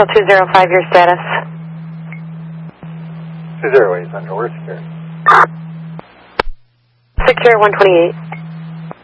Central 205, your status. 208 Central, where's secure? Secure 128.